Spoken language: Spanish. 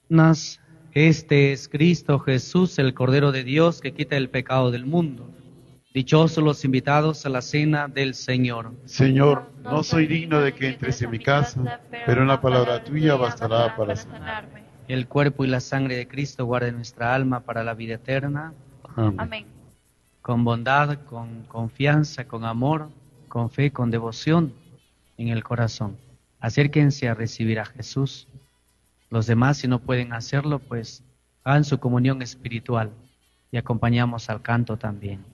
Este es Cristo Jesús, el Cordero de Dios, que quita el pecado del mundo. Dichosos los invitados a la cena del Señor. Señor, no soy digno de que entres en mi casa, pero una palabra tuya bastará para sanarme. El cuerpo y la sangre de Cristo guarden nuestra alma para la vida eterna. Amén. Con bondad, con confianza, con amor, con fe, con devoción en el corazón. Acérquense a recibir a Jesús. Los demás, si no pueden hacerlo, pues hagan su comunión espiritual y acompañamos al canto también.